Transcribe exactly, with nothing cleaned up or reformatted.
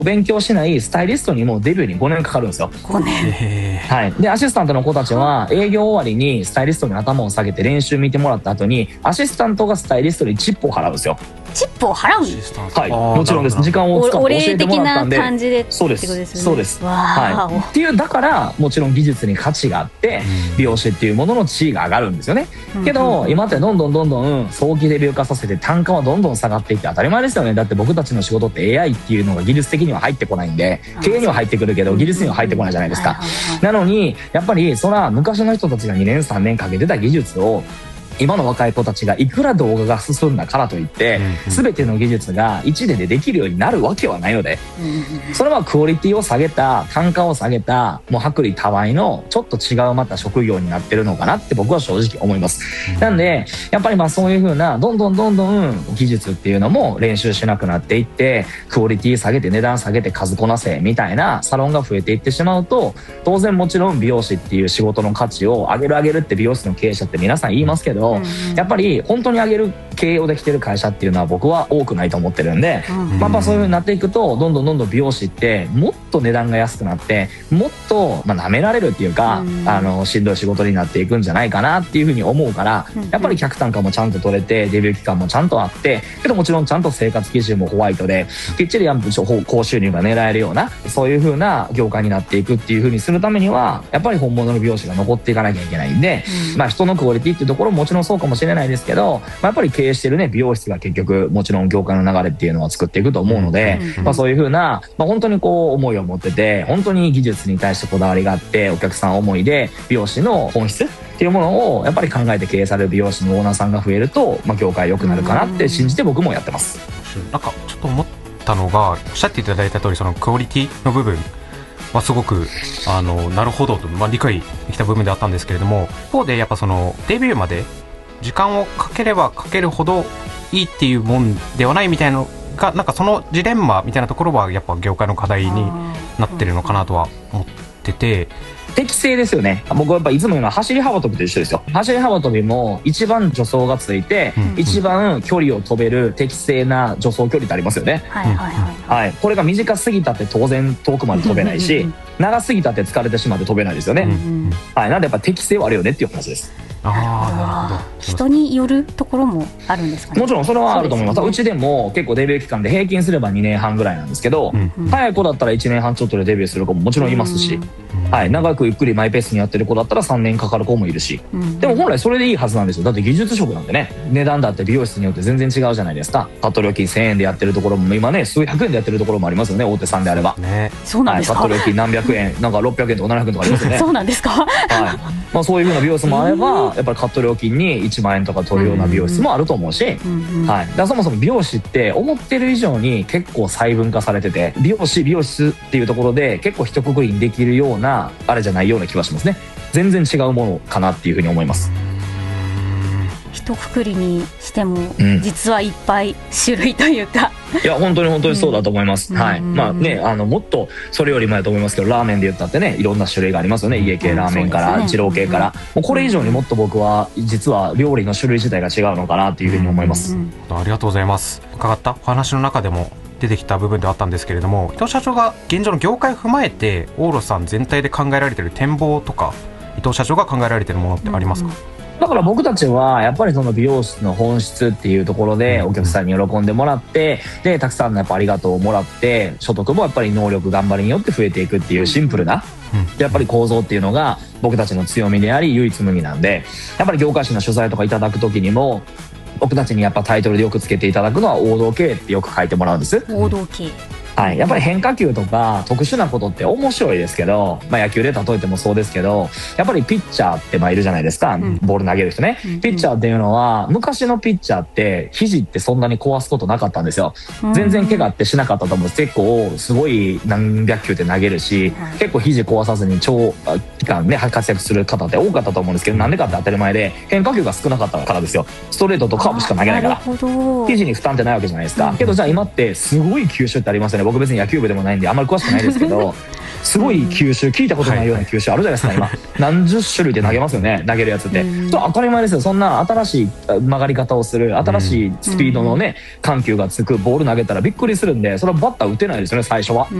勉強しないスタイリストにもデビューにごねんかかるんですよ。 ごねん。 はい。でアシスタントの子たちは営業終わりにスタイリストに頭を下げて練習見てもらった後にアシスタントがスタイリストにチップを払うんですよ。 チップを払うんです。 はい、もちろんです。時間を使って教えてもらったんで。 お礼的な感じで。 そうです。そうです。はい。っていうだからもちろん技術に価値があって、うん、美容師っていうものの地位が上がるんですよね。うん、けど、うん、今ってどんどんどんどん早期デビュー化させて単価はどんどん下がっていって当たり前ですよね。だって僕たちの仕事って エーアイ っていうのが技術的には入ってこないんで、経営には入ってくるけど技術には入ってこないじゃないですか。なのにやっぱりそら昔の人たちがにねんさんねんかけてた技術を今の若い子たちがいくら動画が進んだからといって全ての技術がいちねんでできるようになるわけはないので、それはクオリティを下げた単価を下げたもう薄利多売のちょっと違うまた職業になってるのかなって僕は正直思います。なんでやっぱりまあそういう風などんどんどんどん技術っていうのも練習しなくなっていってクオリティ下げて値段下げて数こなせみたいなサロンが増えていってしまうと、当然もちろん美容師っていう仕事の価値を上げる上げるって美容師の経営者って皆さん言いますけど、やっぱり本当に上げる経営をできてる会社っていうのは僕は多くないと思ってるんで、まあまあそういう風になっていくとどんどんどんどん美容師ってもっと値段が安くなってもっとまあ舐められるっていうか、あのしんどい仕事になっていくんじゃないかなっていう風に思うから、やっぱり客単価もちゃんと取れてデビュー期間もちゃんとあってけどもちろんちゃんと生活基準もホワイトできっちり高収入が狙えるようなそういう風な業界になっていくっていう風にするためにはやっぱり本物の美容師が残っていかなきゃいけないんで、まあ人のクオリティっていうところももちろんそうかもしれないですけど、まあ、やっぱり経営してるね美容室が結局もちろん業界の流れっていうのは作っていくと思うので、まあ、そういう風な、まあ、本当にこう思いを持ってて本当に技術に対してこだわりがあってお客さん思いで美容師の本質っていうものをやっぱり考えて経営される美容師のオーナーさんが増えると、まあ、業界良くなるかなって信じて僕もやってます。 なんかちょっと思ったのがおっしゃっていただいた通りそのクオリティの部分まあ、すごくあのなるほどと、まあ、理解できた部分であったんですけれども、一方でやっぱそのデビューまで時間をかければかけるほどいいっていうもんではないみたいなのがなんかそのジレンマみたいなところはやっぱ業界の課題になってるのかなとは思ってて、 適正ですよね。僕はやっぱいつも言うのは走り幅跳びと一緒ですよ。走り幅跳びも一番助走がついて、うんうん、一番距離を飛べる適正な助走距離ってありますよね。はいはいはい、はい。これが短すぎたって当然遠くまで飛べないし長すぎたって疲れてしまって飛べないですよね、うんうん、はい。なんでやっぱ適正はあるよねっていう話です。 あなるほど。人によるところもあるんですかね。 もちろんそれはあると思います。 う, ね、うちでも結構デビュー期間で平均すればにねんはんぐらいなんですけど、うんうん、早い子だったらいちねんはんちょっとでデビューする子ももちろんいますし、うんはい、長くゆっくりマイペースにやってる子だったらさんねんかかる子もいるし、うん、でも本来それでいいはずなんですよ。だって技術職なんでね、値段だって美容室によって全然違うじゃないですか。カット料金せんえんでやってるところも今ね数百円でやってるところもありますよね、大手さんであれば、ね、 そうなんですか、 はい、カット料金何百円なんかろっぴゃくえんとかななひゃくえんとかありますよねそうなんですか、はいまあ、そういう風な美容室もあればやっぱりカット料金にいちまんえんとか取るような美容室もあると思うし、うんうんはい、だからそもそも美容師って思ってる以上に結構細分化されてて、美容師美容室っていうところで結構一括りにできるようなあれじゃないような気がしますね。全然違うものかなっていうふうに思います。 一括りにしても実はいっぱい種類というか、 うん、いや本当に本当にそうだと思います、うん、はいまあね、あのもっとそれより前だと思いますけどラーメンで言ったってねいろんな種類がありますよね。家系ラーメンから二郎系から、もうこれ以上にもっと僕は実は料理の種類自体が違うのかなっていうふうに思います、うんうん、ありがとうございます。伺ったお話の中でも出てきた部分ではあったんですけれども、伊藤社長が現状の業界を踏まえてオーロさん全体で考えられている展望とか伊藤社長が考えられているものってありますか？うんうんだから僕たちはやっぱりその美容室の本質っていうところでお客さんに喜んでもらってでたくさんのやっぱありがとうをもらって所得もやっぱり能力頑張りによって増えていくっていうシンプルなやっぱり構造っていうのが僕たちの強みであり唯一無二なんで、やっぱり業界誌の取材とかいただく時にも僕たちにやっぱタイトルでよくつけていただくのは王道系ってよく書いてもらうんです。 王道系、 はい、やっぱり変化球とか特殊なことって面白いですけど、まあ、野球で例えてもそうですけどやっぱりピッチャーってまあいるじゃないですか、うん、ボール投げる人ね、うん、ピッチャーっていうのは昔のピッチャーって肘ってそんなに壊すことなかったんですよ、うん、全然怪我ってしなかったと思う。結構すごい何百球って投げるし、うん、結構肘壊さずに長期間ね活躍する方って多かったと思うんですけど、なんでかって当たり前で変化球が少なかったからですよ。ストレートとカーブしか投げないから肘に負担ってないわけじゃないですか、うん、けどじゃあ今ってすごい球種ってありますよね。僕別に野球部でもないんであんまり詳しくないですけどすごい球種、聞いたことないような球種あるじゃないですか、今何十種類で投げますよね、投げるやつって。それ当たり前ですよ。そんな新しい曲がり方をする、新しいスピードのね緩急がつくボール投げたらびっくりするんで、それはバッター打てないですよね、最初は。